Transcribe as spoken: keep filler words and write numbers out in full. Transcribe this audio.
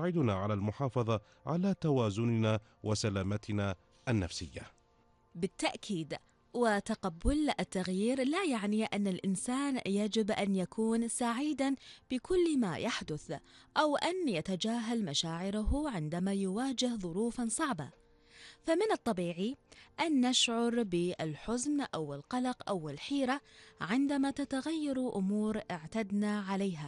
يساعدنا على المحافظة على توازننا وسلامتنا النفسية. بالتأكيد، وتقبل التغيير لا يعني أن الإنسان يجب أن يكون سعيداً بكل ما يحدث أو أن يتجاهل مشاعره عندما يواجه ظروفاً صعبة. فمن الطبيعي أن نشعر بالحزن أو القلق أو الحيرة عندما تتغير أمور اعتدنا عليها،